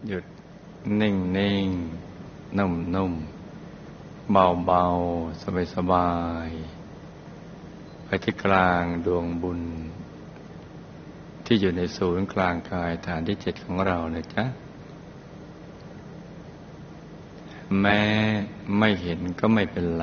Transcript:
หยุดนิ่งนิ่งนุ่มนุ่มเบาเบาสบายสบายไปที่กลางดวงบุญที่อยู่ในศูนย์กลางกายฐานที่7ของเรานะจ๊ะแม้ไม่เห็นก็ไม่เป็นไร